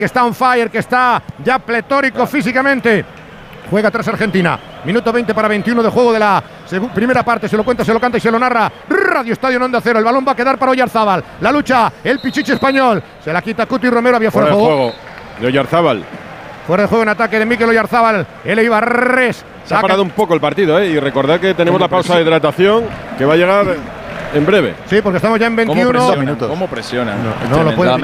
que está on fire, que está ya pletórico físicamente. Juega atrás Argentina. Minuto 20 para 21 de juego de la primera parte. Se lo cuenta, se lo canta y se lo narra Radio Estadio en Onda Cero. El balón va a quedar para Oyarzábal. La lucha, el Pichichi español. Se la quita Cuti Romero. Había fuera de juego de Oyarzábal. Fuera de juego en ataque de Mikel Oyarzábal. El Ibarres. Se ha parado un poco el partido, y recordad que tenemos la pausa de hidratación que va a llegar en breve. Sí, porque estamos ya en 21 minutos. ¿Cómo presiona? No lo puede. La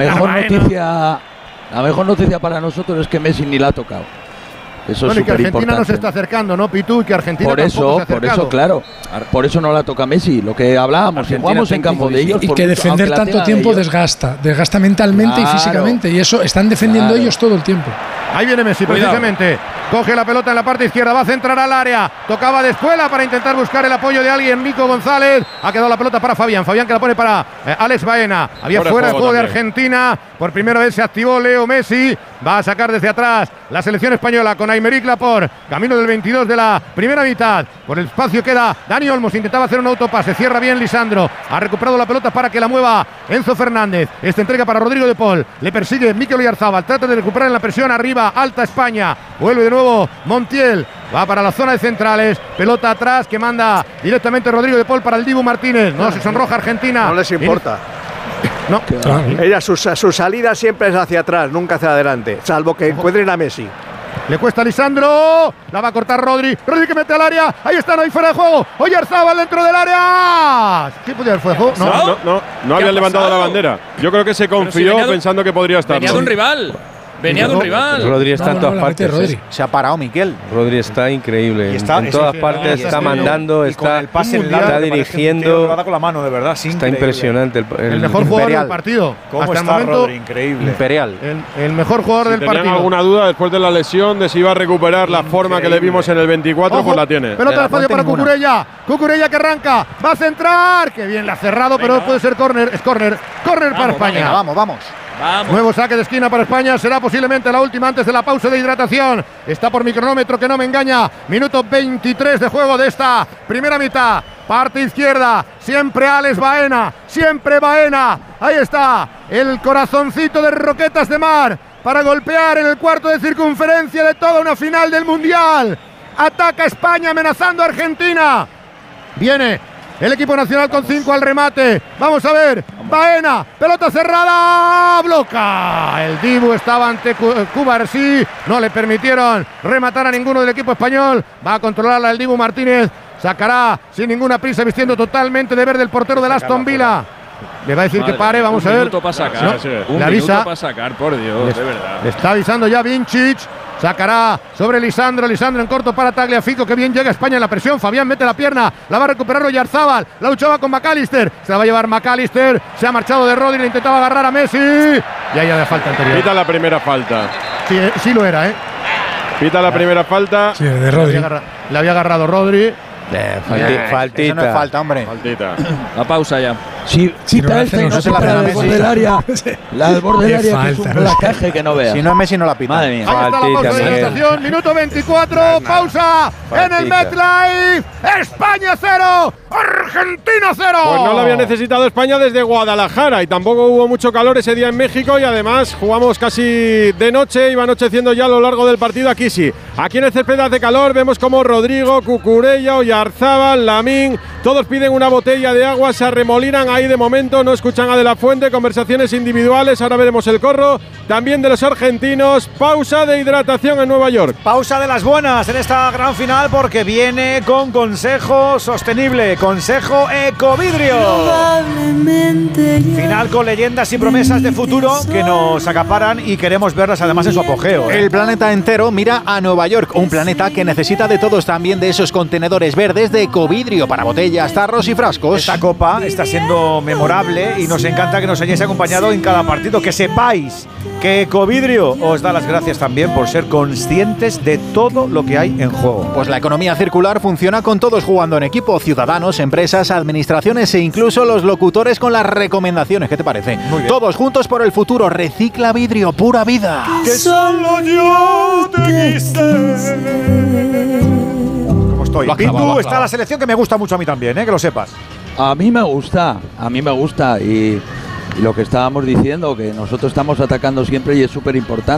mejor noticia para nosotros es que Messi ni la ha tocado. Eso es y que Argentina importante. no se está acercando, ¿no, Pitu? Y que Argentina por eso, claro. Por eso no la toca Messi. Lo que hablábamos, que jugamos en campo de ellos. Y que defender tanto tiempo desgasta mentalmente y físicamente. Y eso están defendiendo ellos todo el tiempo. Ahí viene Messi, precisamente. Coge la pelota en la parte izquierda, va a centrar al área. Tocaba de espuela para intentar buscar el apoyo de alguien. Nico González. Ha quedado la pelota para Fabián. Fabián que la pone para Alex Baena. Había fuera de juego de Argentina. Por primera vez se activó Leo Messi. Va a sacar desde atrás la selección española con Aymeric Laporte. Camino del 22 de la primera mitad. Por el espacio queda Dani Olmos. Intentaba hacer un autopase. Cierra bien Lisandro. Ha recuperado la pelota para que la mueva Enzo Fernández. Esta entrega para Rodrigo de Paul. Le persigue Mikel Oyarzábal. Trata de recuperar en la presión arriba. Alta España. Vuelve de nuevo Montiel. Va para la zona de centrales. Pelota atrás que manda directamente Rodrigo de Paul para el Dibu Martínez. No, se sonroja Argentina. No les importa. No. Ella, su salida siempre es hacia atrás, nunca hacia adelante. Salvo que encuentren a Messi. Le cuesta a Lisandro. La va a cortar Rodri. Rodri que mete al área. Ahí está, no hay fuera de juego. Oyarzábal dentro del área. ¿Qué podía haber fuera de juego? No había levantado la bandera. Yo creo que se confió pensando que podría estar. Venía de un rival. Venía de un rival. Rodri está en todas partes. Se ha parado Miquel. Rodri está increíble. En todas partes está mandando, está dirigiendo. Con la mano, de verdad. Está impresionante. El mejor jugador del partido. ¿Cómo hasta está el momento, Rodri? Increíble. Imperial. El mejor jugador del partido. alguna duda después de la lesión de si iba a recuperar la forma que le vimos en el 24, pues la tiene. Pelota de espacio para Cucurella. Cucurella que arranca. Va a centrar. Que bien la ha cerrado, pero puede ser córner. Es córner. Córner para España. Vamos. Nuevo saque de esquina para España. Será posiblemente la última antes de la pausa de hidratación. Está por mi cronómetro que no me engaña. Minuto 23 de juego de esta primera mitad. Parte izquierda. Siempre Alex Baena. Siempre Baena. Ahí está. El corazoncito de Roquetas de Mar. Para golpear en el cuarto de circunferencia de toda una final del Mundial. Ataca España amenazando a Argentina. Viene el equipo nacional con 5 al remate. Vamos a ver. Baena. Pelota cerrada. Bloca. El Dibu estaba ante Cubarsí. No le permitieron rematar a ninguno del equipo español. Va a controlarla el Dibu Martínez. Sacará sin ninguna prisa, vistiendo totalmente de verde el portero del Aston Villa. Le va a decir que pare. Vamos a ver. Un minuto para sacar. Le avisa. Para sacar, por Dios, de verdad. Le está avisando ya Vincic. Sacará sobre Lisandro. Lisandro en corto para Tagliafico. Que bien llega España en la presión. Fabián mete la pierna. La va a recuperar Oyarzábal. La luchaba con McAllister. Se la va a llevar McAllister. Se ha marchado de Rodri. Le intentaba agarrar a Messi. Y ahí ya de falta anterior. Pita la primera falta. Sí lo era, Pita la primera falta. Sí, de Rodri. Le había agarrado Rodri. Faltita. Eso no es falta, hombre. Faltita. La pausa ya. Si pita esta y no se la del borde del área. La del borde del área que es un placaje que no vea. Si no es Messi no la pita. Madre mía. Ahí está la pausa de hidratación. Minuto 24. Pausa en el MetLife. España 0. Argentina 0. Pues no lo había necesitado España desde Guadalajara y tampoco hubo mucho calor ese día en México y además jugamos casi de noche, iba anocheciendo ya a lo largo del partido. Aquí sí, aquí en el césped hace calor, vemos como Rodrigo, Cucurella, Oyarzábal, Lamín, todos piden una botella de agua, se arremolinan ahí de momento, no escuchan a De La Fuente, conversaciones individuales, ahora veremos el corro también de los argentinos. Pausa de hidratación en Nueva York. Pausa de las buenas en esta gran final porque viene con consejo sostenible, consejo Ecovidrio. Final con leyendas y promesas de futuro que nos acaparan y queremos verlas además en su apogeo. El planeta entero mira a Nueva York, un planeta que necesita de todos, también de esos contenedores verdes de Ecovidrio para botellas, tarros y frascos. Esta copa está siendo memorable y nos encanta que nos hayáis acompañado en cada partido, que sepáis que Ecovidrio os da las gracias también por ser conscientes de todo lo que hay en juego. Pues la economía circular funciona con todos jugando en equipo, ciudadanos, empresas, administraciones e incluso los locutores con las recomendaciones. ¿Qué te parece? Todos juntos por el futuro. Recicla vidrio, pura vida. Que solo yo te quise. ¿Cómo estoy? Pitu, está la selección que me gusta mucho a mí también, que lo sepas. A mí me gusta y Y lo que estábamos diciendo, que nosotros estamos atacando siempre y es súper importante.